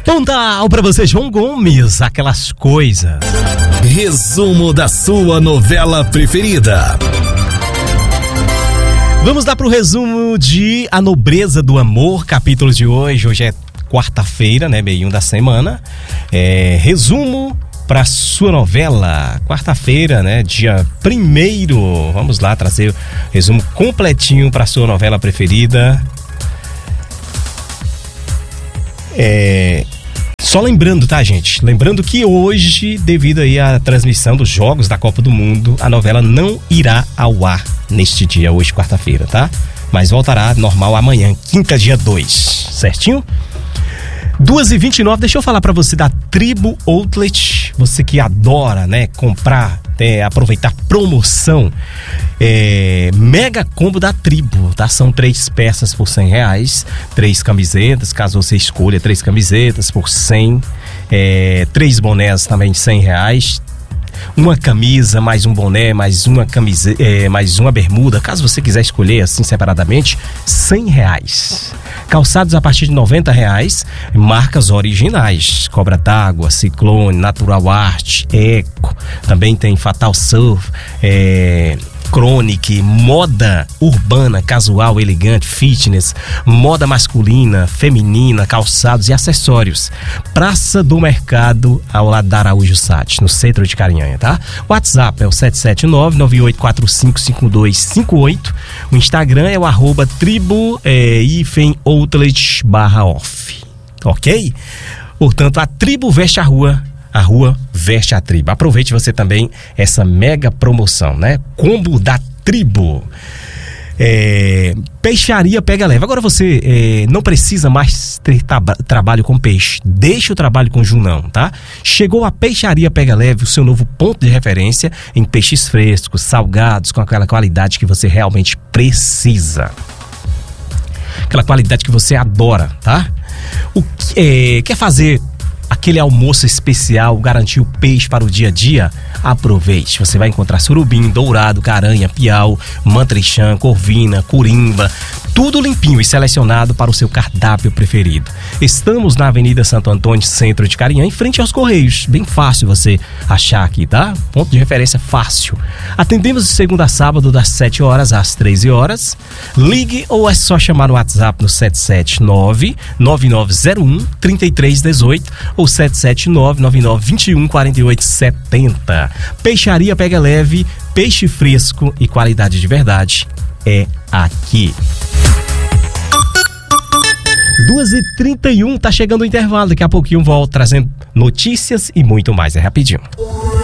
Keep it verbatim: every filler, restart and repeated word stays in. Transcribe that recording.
Pontal pra você, João Gomes, aquelas coisas. Resumo da sua novela preferida. Vamos lá pro resumo de A Nobreza do Amor, capítulo de hoje. Hoje é quarta-feira, né? Meio da semana. É, resumo pra sua novela. Quarta-feira, né? Dia primeiro. Vamos lá trazer o resumo completinho pra sua novela preferida. É... Só lembrando, tá, gente? Lembrando que hoje, devido aí à transmissão dos Jogos da Copa do Mundo, a novela não irá ao ar neste dia, hoje, quarta-feira, tá? Mas voltará normal amanhã, quinta, dia dois, certinho? duas e vinte e nove, deixa eu falar pra você da Tribo Outlet, você que adora, né, comprar, é, aproveitar promoção, é, mega combo da Tribo, tá? São três peças por cem reais, três camisetas, caso você escolha, três camisetas por cem, é, três bonés também de cem reais, uma camisa, mais um boné, mais uma camisa, é, mais uma bermuda, caso você quiser escolher assim separadamente, cem reais. Calçados a partir de noventa reais, marcas originais, Cobra d'Água, Ciclone, Natural Art, Eco, também tem Fatal Surf, é... Chronic, moda urbana, casual, elegante, fitness, moda masculina, feminina, calçados e acessórios. Praça do Mercado, ao lado da Araújo Sat, no centro de Carinhanha, tá? O WhatsApp é o sete sete nove, nove oito quatro cinco, cinco dois cinco oito. O Instagram é o arroba tribo é, hífen outlet barra off. Ok? Portanto, a Tribo veste a rua. A rua veste a tribo. Aproveite você também essa mega promoção, né? Combo da Tribo. É, peixaria Pega Leve. Agora você é, não precisa mais ter tra- trabalho com peixe. Deixe o trabalho com o Junão, tá? Chegou a Peixaria Pega Leve, o seu novo ponto de referência em peixes frescos, salgados, com aquela qualidade que você realmente precisa. Aquela qualidade que você adora, tá? O que, é, quer fazer aquele almoço especial, garantir o peixe para o dia a dia? Aproveite, você vai encontrar surubim, dourado, caranha, piau, mantrechã, corvina, curimba, tudo limpinho e selecionado para o seu cardápio preferido. Estamos na Avenida Santo Antônio, centro de Carinhã, em frente aos Correios. Bem fácil você achar aqui, tá? Ponto de referência fácil. Atendemos de segunda a sábado, das sete horas às treze horas. Ligue ou é só chamar no WhatsApp no sete sete nove, nove nove zero um, três três um oito ou sete sete nove, nove nove dois um, quatro oito sete zero. Peixaria Pega Leve, peixe fresco e qualidade de verdade é aqui. duas e trinta e um, tá chegando o intervalo, daqui a pouquinho volto trazendo notícias e muito mais, é rapidinho.